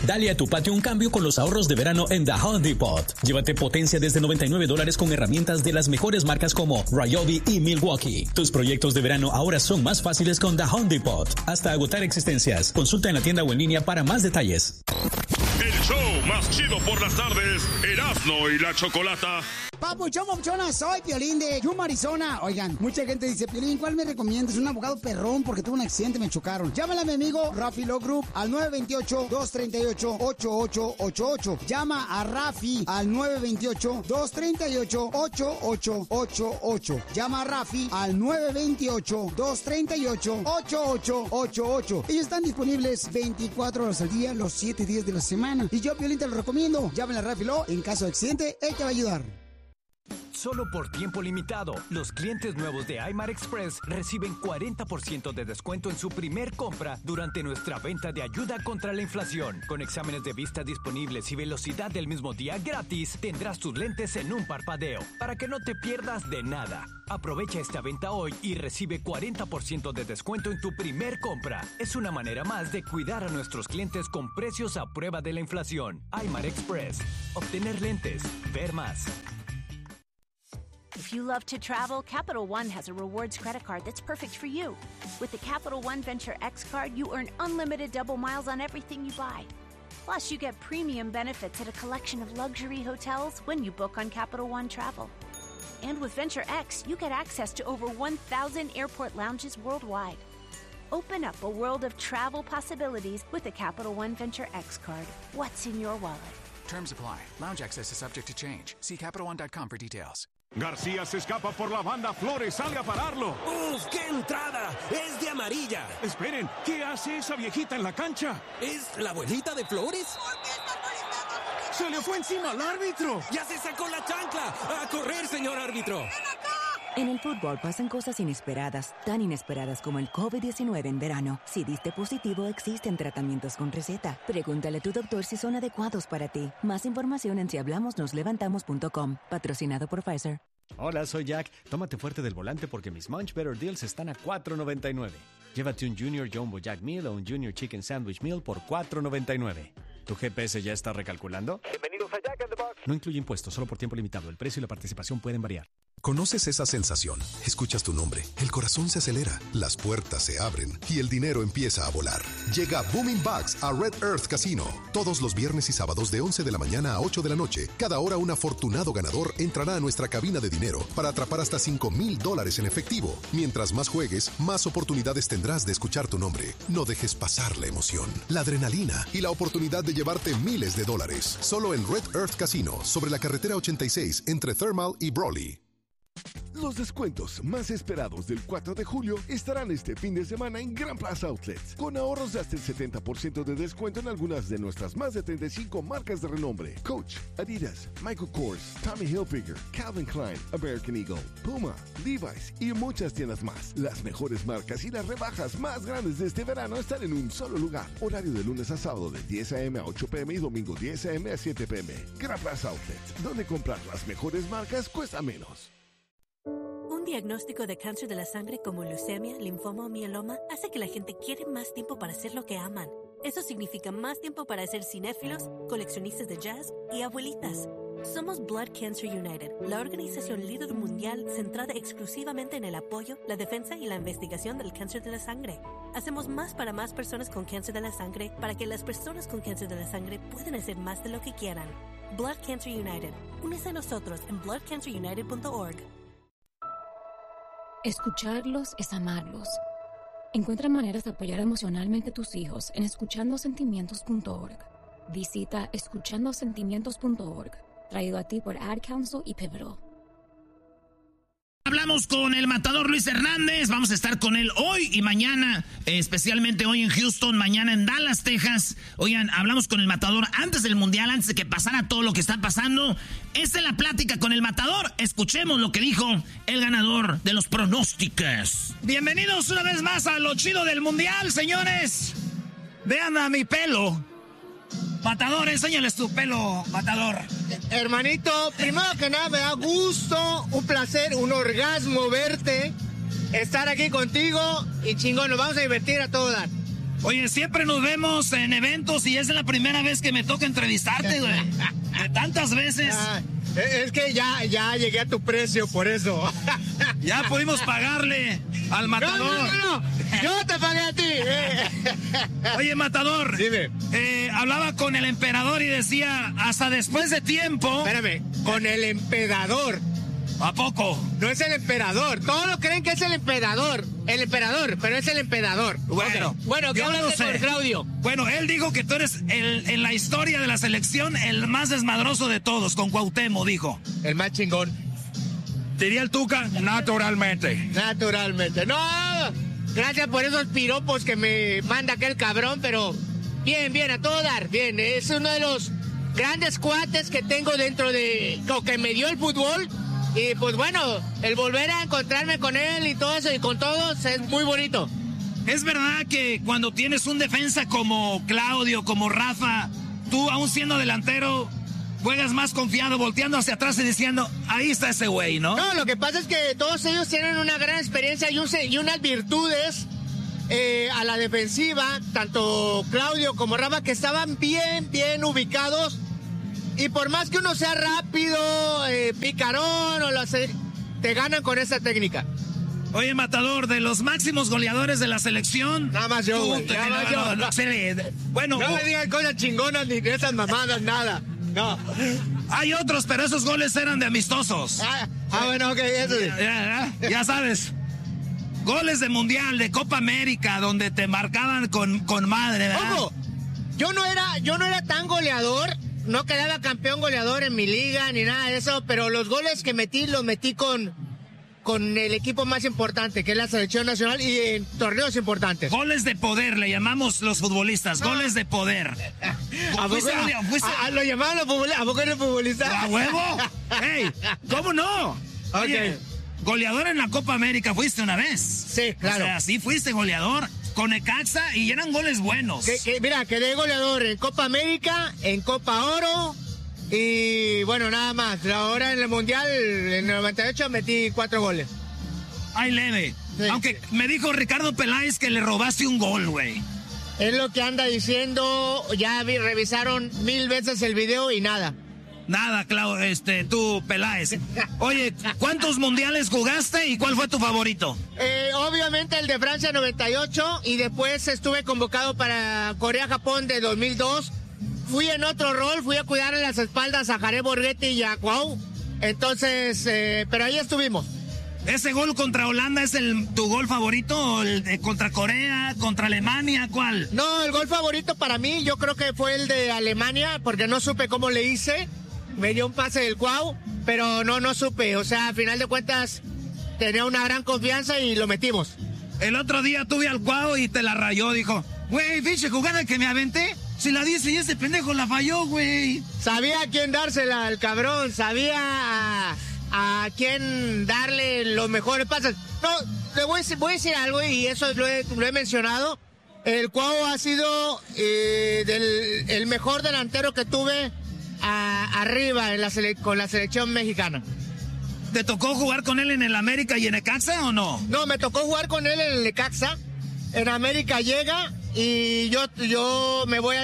Dale a tu patio un cambio con los ahorros de verano en The Home Depot. Llévate potencia desde $99 con herramientas de las mejores marcas como Ryobi y Milwaukee. Tus proyectos de verano ahora son más fáciles con The Home Depot. Hasta agotar existencias. Consulta en la tienda o en línea para más detalles. El show más chido por las tardes, Erasmo y la Chocolata. Papuchón, papuchona, soy Piolín de Yuma, Arizona. Oigan, mucha gente dice, Piolín, ¿cuál me recomiendas? Un abogado perrón porque tuve un accidente, me chocaron. Llámale a mi amigo Rafi Law Group al 928-238-8888. Llama a Rafi al 928-238-8888. Llama a Rafi al 928-238-8888. Ellos están disponibles 24 horas al día, los 7 días de la semana. Y yo, Piolín, te lo recomiendo. Llámale a Rafi Law. En caso de accidente, él te va a ayudar. Solo por tiempo limitado, los clientes nuevos de iMart Express reciben 40% de descuento en su primer compra durante nuestra venta de ayuda contra la inflación. Con exámenes de vista disponibles y velocidad del mismo día gratis, tendrás tus lentes en un parpadeo, para que no te pierdas de nada. Aprovecha esta venta hoy y recibe 40% de descuento en tu primer compra. Es una manera más de cuidar a nuestros clientes con precios a prueba de la inflación. iMart Express. Obtener lentes. Ver más. If you love to travel, Capital One has a rewards credit card that's perfect for you. With the Capital One Venture X card, you earn unlimited double miles on everything you buy. Plus, you get premium benefits at a collection of luxury hotels when you book on Capital One Travel. And with Venture X, you get access to over 1,000 airport lounges worldwide. Open up a world of travel possibilities with the Capital One Venture X card. What's in your wallet? Terms apply. Lounge access is subject to change. See CapitalOne.com for details. García se escapa por la banda, Flores sale a pararlo. ¡Uf, qué entrada! ¡Es de amarilla! Esperen, ¿qué hace esa viejita en la cancha? ¿Es la abuelita de Flores? ¡Se le fue encima al árbitro! ¡Ya se sacó la chancla! ¡A correr, señor árbitro! En el fútbol pasan cosas inesperadas, tan inesperadas como el COVID-19 en verano. Si diste positivo, existen tratamientos con receta. Pregúntale a tu doctor si son adecuados para ti. Más información en sihablamosnoslevantamos.com. Patrocinado por Pfizer. Hola, soy Jack. Tómate fuerte del volante porque mis Munch Better Deals están a $4.99. Llévate un Junior Jumbo Jack Meal o un Junior Chicken Sandwich Meal por $4.99. ¿Tu GPS ya está recalculando? Bienvenidos a Jack in the Box. No incluye impuestos, solo por tiempo limitado. El precio y la participación pueden variar. ¿Conoces esa sensación? Escuchas tu nombre, el corazón se acelera, las puertas se abren y el dinero empieza a volar. Llega Booming Bucks a Red Earth Casino. Todos los viernes y sábados de 11 de la mañana a 8 de la noche. Cada hora un afortunado ganador entrará a nuestra cabina de dinero para atrapar hasta $5,000 en efectivo. Mientras más juegues, más oportunidades tendrás de escuchar tu nombre. No dejes pasar la emoción, la adrenalina y la oportunidad de llevarte miles de dólares. Solo en Red Earth Casino, sobre la carretera 86 entre Thermal y Brawley. Los descuentos más esperados del 4 de julio estarán este fin de semana en Gran Plaza Outlets, con ahorros de hasta el 70% de descuento en algunas de nuestras más de 35 marcas de renombre: Coach, Adidas, Michael Kors, Tommy Hilfiger, Calvin Klein, American Eagle, Puma, Levi's y muchas tiendas más. Las mejores marcas y las rebajas más grandes de este verano están en un solo lugar. Horario de lunes a sábado de 10 a.m. a 8 p.m. y domingo 10 a.m. a 7 p.m. Gran Plaza Outlets, donde comprar las mejores marcas cuesta menos. Un diagnóstico de cáncer de la sangre como leucemia, linfoma o mieloma hace que la gente quiera más tiempo para hacer lo que aman. Eso significa más tiempo para ser cinéfilos, coleccionistas de jazz y abuelitas. Somos Blood Cancer United, la organización líder mundial centrada exclusivamente en el apoyo, la defensa y la investigación del cáncer de la sangre. Hacemos más para más personas con cáncer de la sangre para que las personas con cáncer de la sangre puedan hacer más de lo que quieran. Blood Cancer United. Únese a nosotros en bloodcancerunited.org. Escucharlos es amarlos. Encuentra maneras de apoyar emocionalmente a tus hijos en escuchandosentimientos.org. Visita escuchandosentimientos.org. Traído a ti por Ad Council y Pivotal. Hablamos con el matador Luis Hernández, vamos a estar con él hoy y mañana, especialmente hoy en Houston, mañana en Dallas, Texas. Oigan, hablamos con el matador antes del mundial, antes de que pasara todo lo que está pasando. Esta es la plática con el matador, escuchemos lo que dijo el ganador de los pronósticos. Bienvenidos una vez más a lo chido del mundial, señores. Vean a mi pelo. Matador, enséñales tu pelo, matador. Hermanito, primero que nada me da gusto, un placer, un orgasmo verte, estar aquí contigo y chingón, nos vamos a divertir a todo dar. Oye, siempre nos vemos en eventos y es la primera vez que me toca entrevistarte, güey. De tantas veces. Es que ya llegué a tu precio, por eso. Ya pudimos pagarle al Matador. No. Yo te pagué a ti. Oye, Matador. Dime. Hablaba con el emperador y decía, hasta después de tiempo... Espérame, con el emperador. ¿A poco? No es el emperador. Todos lo creen que es el emperador. El emperador, pero es el emperador. Bueno, ¿qué hablaste con Claudio? Bueno, él dijo que tú eres en la historia de la selección el más desmadroso de todos, con Cuauhtémoc, dijo. El más chingón. Diría el Tuca, naturalmente. Naturalmente. No, gracias por esos piropos que me manda aquel cabrón, pero bien, a todo dar. Bien, es uno de los grandes cuates que tengo dentro de lo que me dio el fútbol. Y pues bueno, el volver a encontrarme con él y todo eso y con todos es muy bonito. ¿Es verdad que cuando tienes un defensa como Claudio, como Rafa, tú aún siendo delantero, juegas más confiado, volteando hacia atrás y diciendo, ahí está ese güey, ¿no? No, lo que pasa es que todos ellos tienen una gran experiencia y unas virtudes a la defensiva, tanto Claudio como Rafa, que estaban bien ubicados. Y por más que uno sea rápido, picarón, te ganan con esa técnica. Oye, Matador, de los máximos goleadores de la selección... Nada más yo, güey. Bueno, no me digan cosas chingonas ni de esas mamadas, nada. No. Hay otros, pero esos goles eran de amistosos. Bueno, ok, eso sí. Ya sabes. Goles de Mundial, de Copa América, donde te marcaban con madre, ¿verdad? Ojo, yo no era tan goleador... No quedaba campeón goleador en mi liga ni nada de eso, pero los goles que metí los metí con el equipo más importante, que es la selección nacional, y en torneos importantes. Goles de poder, le llamamos los futbolistas, goles de poder. ¿Lo llamaban los futbolistas? ¿A poco eres futbolista? ¿A huevo? ¡Ey! ¿Cómo no? Oye, goleador en la Copa América fuiste una vez. Sí, claro. O sea, sí fuiste goleador. Con Necaxa y eran goles buenos. Mira, quedé goleador en Copa América, en Copa Oro y bueno, nada más. Ahora en el Mundial, en el 98, metí 4 goles. Ay, leve. Sí. Aunque me dijo Ricardo Peláez que le robaste un gol, güey. Es lo que anda diciendo, ya revisaron 1000 veces el video y nada. Nada, tú, Peláez. Oye, ¿cuántos mundiales jugaste y cuál fue tu favorito? Obviamente el de Francia 98 y después estuve convocado para Corea-Japón de 2002. Fui en otro rol, fui a cuidarle las espaldas a Jared Borghetti y a Cuau. Entonces, pero ahí estuvimos. ¿Ese gol contra Holanda es tu gol favorito? ¿O el contra Corea, contra Alemania? ¿Cuál? No, el gol favorito para mí yo creo que fue el de Alemania porque no supe cómo le hice. Me dio un pase del Cuau, pero no supe. O sea, a final de cuentas, tenía una gran confianza y lo metimos. El otro día tuve al Cuau y te la rayó. Dijo, güey, pinche jugada que me aventé. Si la dice y ese pendejo la falló, güey. Sabía a quién dársela al cabrón. Sabía a quién darle los mejores pases. No, le voy a decir algo y eso lo he mencionado. El Cuau ha sido el mejor delantero que tuve arriba con la selección mexicana. ¿Te tocó jugar con él en el América y en Necaxa o no? No, me tocó jugar con él en el Necaxa. En América llega y yo me voy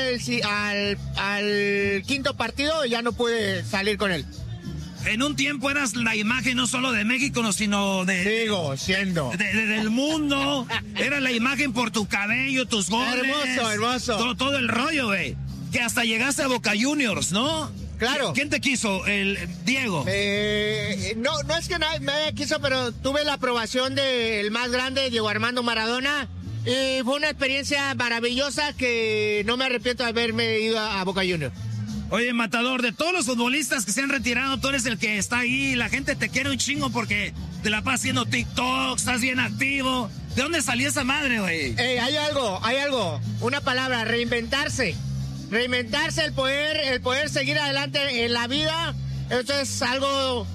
al quinto partido y ya no pude salir con él. En un tiempo eras la imagen no solo de México, sino Sigo siendo. Del mundo. Era la imagen por tu cabello, tus goles. Hermoso. Todo el rollo, güey. Que hasta llegaste a Boca Juniors, ¿no? Claro. ¿Quién te quiso? ¿El Diego? No es que nadie me quiso, pero tuve la aprobación del más grande, Diego Armando Maradona. Y fue una experiencia maravillosa que no me arrepiento de haberme ido a Boca Juniors. Oye, Matador, de todos los futbolistas que se han retirado, tú eres el que está ahí. La gente te quiere un chingo porque te la pasas haciendo TikTok, estás bien activo. ¿De dónde salió esa madre, güey? Hay algo. Una palabra, reinventarse. Reinventarse, el poder seguir adelante en la vida. Eso es algo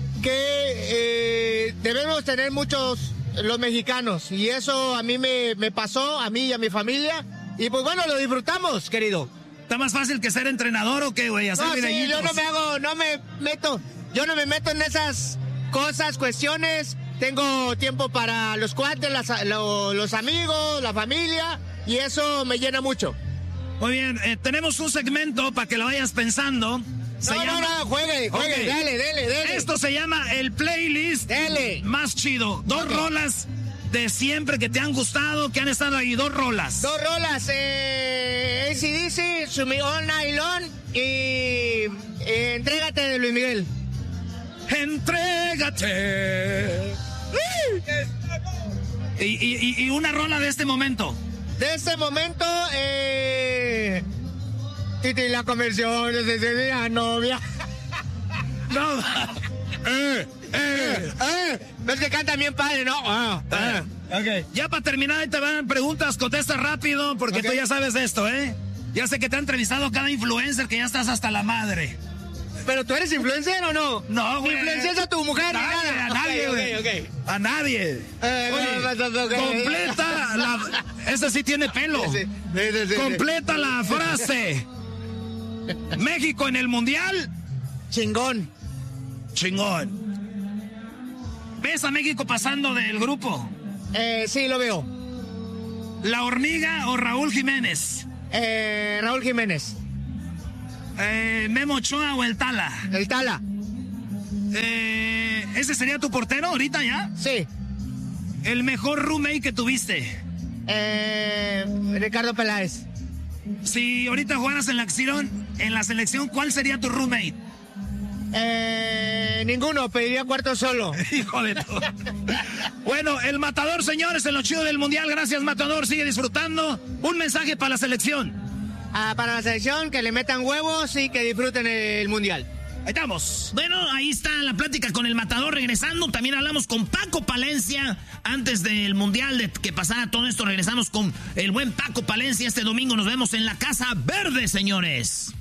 que debemos tener muchos los mexicanos. Y eso a mí me pasó, a mí y a mi familia. Y pues bueno, lo disfrutamos, querido. ¿Está más fácil que ser entrenador o qué, güey? No, sí, yo no me meto en esas cosas, cuestiones. Tengo tiempo para los cuates, los amigos, la familia. y eso me llena mucho. Muy bien, tenemos un segmento para que lo vayas pensando. No, juegue, okay. Dele. Esto se llama el playlist más chido. Dos rolas de siempre que te han gustado, que han estado ahí. Dos rolas, AC/DC, Sumi All Night Long y Entrégate de Luis Miguel. Entrégate. Y una rola de este momento. De este momento, Titi la conversión de la novia. No. Ves que canta bien padre, ¿no? Okay. Ya para terminar, ahí te van preguntas, contesta rápido, porque tú ya sabes de esto, ¿eh? Ya sé que te ha entrevistado cada influencer, que ya estás hasta la madre. ¿Pero tú eres influencer o no? No, güey. ¿Influencias a tu mujer? A nadie, güey. Okay. A nadie. Completa la... Ese sí tiene pelo. Sí. Completa la frase. México en el Mundial. Chingón. ¿Ves a México pasando del grupo? Sí, lo veo. ¿La Hormiga o Raúl Jiménez? Raúl Jiménez. ¿Memo Ochoa o el Tala? El Tala. ¿Ese sería tu portero ahorita ya? Sí. ¿El mejor roommate que tuviste? Ricardo Peláez. Si ahorita jugaras en la selección, ¿cuál sería tu roommate? Ninguno, pediría cuarto solo. Hijo de todo. Bueno, el Matador, señores, en lo chido del Mundial. Gracias, Matador, sigue disfrutando. Un mensaje para la selección. Para la selección, que le metan huevos y que disfruten el Mundial. Ahí estamos. Bueno, ahí está la plática con el Matador. Regresando, también hablamos con Paco Palencia. Antes del Mundial, de que pasara todo esto, regresamos con el buen Paco Palencia. Este domingo nos vemos en la Casa Verde, señores.